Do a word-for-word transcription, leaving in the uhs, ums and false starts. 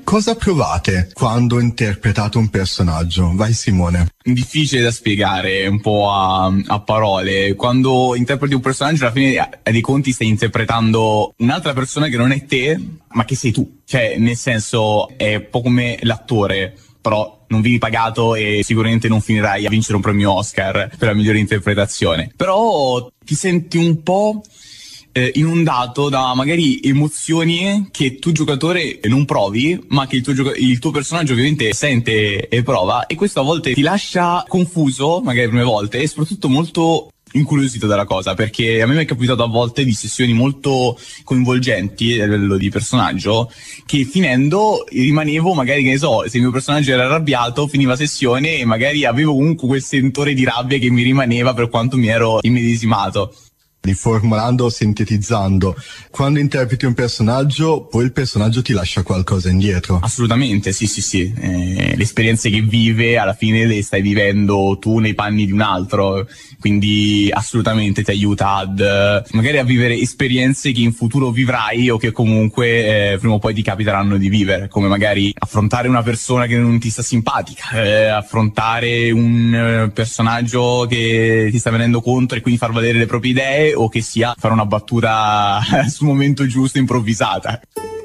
Cosa provate quando interpretate un personaggio? Vai Simone. Difficile da spiegare un po' a, a parole. Quando interpreti un personaggio, alla fine dei conti stai interpretando un'altra persona che non è te, ma che sei tu. Cioè, nel senso, è un po' come l'attore, però non vieni pagato e sicuramente non finirai a vincere un premio Oscar per la migliore interpretazione. Però ti senti un po' eh, inondato da magari emozioni che tu giocatore non provi, ma che il tuo, gioco- il tuo personaggio ovviamente sente e prova, e questo a volte ti lascia confuso, magari le prime volte, e soprattutto molto incuriosito dalla cosa, perché a me mi è capitato a volte di sessioni molto coinvolgenti a livello di personaggio, che finendo rimanevo magari, che ne so, se il mio personaggio era arrabbiato, finiva sessione e magari avevo comunque quel sentore di rabbia che mi rimaneva per quanto mi ero immedesimato. Riformulando o sintetizzando, quando interpreti un personaggio, poi il personaggio ti lascia qualcosa indietro. Assolutamente, sì, sì, sì. Eh, le esperienze che vive alla fine le stai vivendo tu nei panni di un altro, quindi assolutamente ti aiuta ad eh, magari a vivere esperienze che in futuro vivrai o che comunque eh, prima o poi ti capiteranno di vivere, come magari affrontare una persona che non ti sta simpatica, eh, affrontare un eh, personaggio che ti sta venendo contro e quindi far valere le proprie idee, o che sia fare una battuta sul momento giusto improvvisata.